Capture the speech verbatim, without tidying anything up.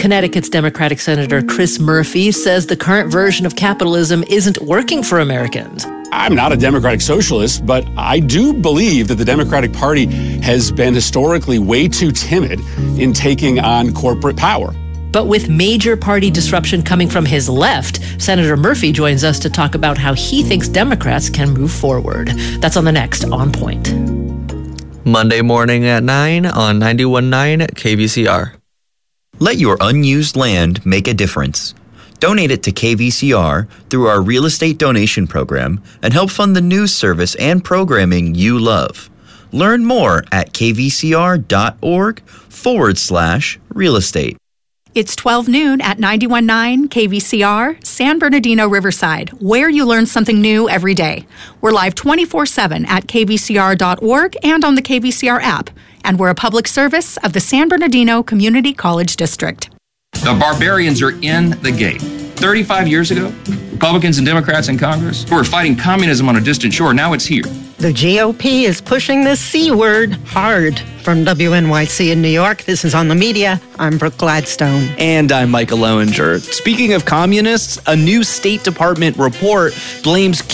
Connecticut's Democratic Senator Chris Murphy says the current version of capitalism isn't working for Americans. I'm not a democratic socialist, but I do believe that the Democratic Party has been historically way too timid in taking on corporate power. But with major party disruption coming from his left, Senator Murphy joins us to talk about how he thinks Democrats can move forward. That's on the next On Point. Monday morning at nine on ninety-one point nine K V C R. Let your unused land make a difference. Donate it to K V C R through our real estate donation program and help fund the news service and programming you love. Learn more at kvcr.org forward slash real estate. It's twelve noon at ninety-one point nine K V C R, San Bernardino Riverside, where you learn something new every day. We're live twenty-four seven at k v c r dot org and on the K V C R app. And we're a public service of the San Bernardino Community College District. The barbarians are in the gate. thirty-five years ago, Republicans and Democrats in Congress who were fighting communism on a distant shore. Now it's here. The G O P is pushing the C word hard. From W N Y C in New York, this is On the Media. I'm Brooke Gladstone. And I'm Michael Lowinger. Speaking of communists, a new State Department report blames